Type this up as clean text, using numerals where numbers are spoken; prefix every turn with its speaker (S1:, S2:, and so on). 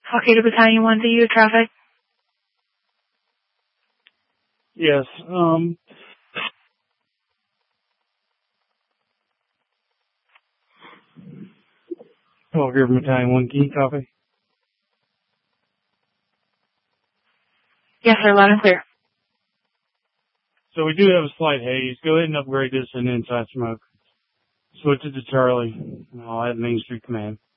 S1: Okay, to Battalion 1, do you traffic?
S2: Yes. Oh, here from Battalion 1, can you copy?
S1: Yes, sir, loud and clear.
S2: So we do have a slight haze. Go ahead and upgrade this in inside smoke. Switch it to Charlie. I'll have Main Street Command.